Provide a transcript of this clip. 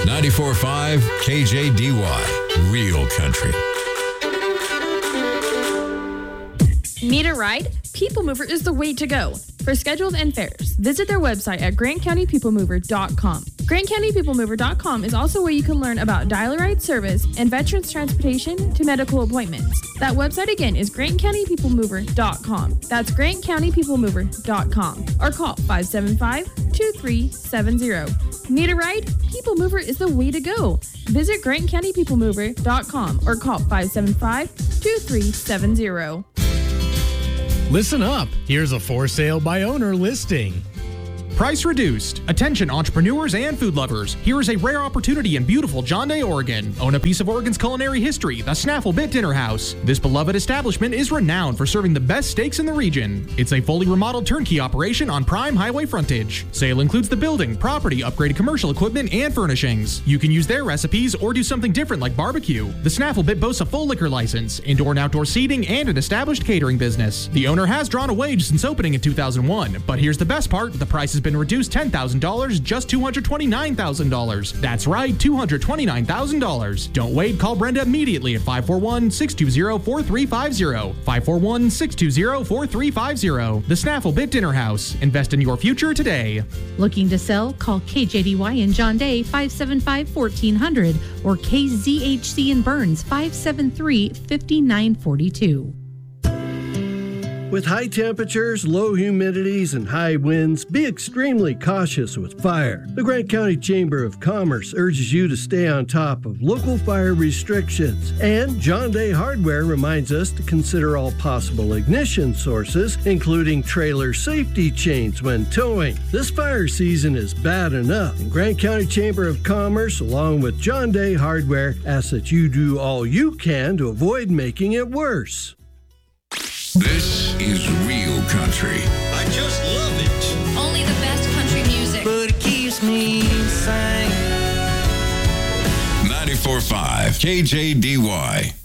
94.5 KJDY, Real Country. Need a ride? People Mover is the way to go. For schedules and fares, visit their website at grantcountypeoplemover.com. grantcountypeoplemover.com is also where you can learn about dial-a-ride service and veterans transportation to medical appointments. That website again is grantcountypeoplemover.com. That's grantcountypeoplemover.com. Or call 575-2370. Need a ride? People Mover is the way to go. Visit grantcountypeoplemover.com or call 575-2370. Listen up. Here's a for sale by owner listing. Price reduced. Attention entrepreneurs and food lovers. Here is a rare opportunity in beautiful John Day, Oregon. Own a piece of Oregon's culinary history, the Snaffle Bit Dinner House. This beloved establishment is renowned for serving the best steaks in the region. It's a fully remodeled turnkey operation on prime highway frontage. Sale includes the building, property, upgraded commercial equipment, and furnishings. You can use their recipes or do something different like barbecue. The Snaffle Bit boasts a full liquor license, indoor and outdoor seating, and an established catering business. The owner has drawn a wage since opening in 2001, but here's the best part, the price has been reduced $10,000, just $229,000. That's right, $229,000. Don't wait, call Brenda immediately at 541-620-4350. 541-620-4350. The Snaffle Bit Dinner House. Invest in your future today. Looking to sell? Call KJDY in John Day 575-1400 or KZHC in Burns 573-5942. With high temperatures, low humidities, and high winds, be extremely cautious with fire. The Grant County Chamber of Commerce urges you to stay on top of local fire restrictions. And John Day Hardware reminds us to consider all possible ignition sources, including trailer safety chains when towing. This fire season is bad enough, and Grant County Chamber of Commerce, along with John Day Hardware, asks that you do all you can to avoid making it worse. This is Real Country. I just love it. Only the best country music. But it keeps me sane. 94.5 KJDY.